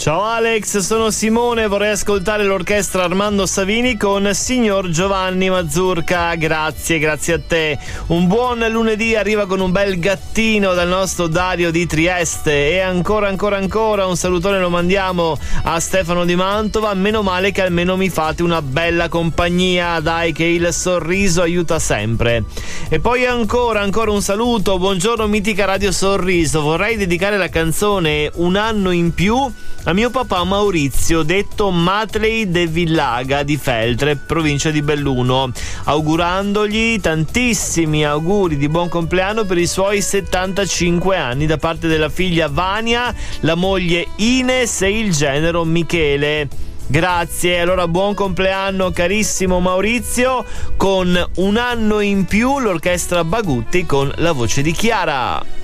Ciao Alex, sono Simone, vorrei ascoltare l'orchestra Armando Savini con Signor Giovanni Mazurka. Grazie a te. Un buon lunedì arriva con un bel gattino dal nostro Dario di Trieste. E ancora un salutone lo mandiamo a Stefano di Mantova. Meno male che almeno mi fate una bella compagnia, dai, che il sorriso aiuta sempre. E poi ancora un saluto, buongiorno mitica Radio Sorriso, vorrei dedicare la canzone Un anno in più a mio papà Maurizio, detto Matley de Villaga di Feltre, provincia di Belluno, augurandogli tantissimi auguri di buon compleanno per i suoi 75 anni da parte della figlia Vania, la moglie Ines e il genero Michele. Grazie, allora buon compleanno carissimo Maurizio, con Un anno in più l'orchestra Bagutti con la voce di Chiara.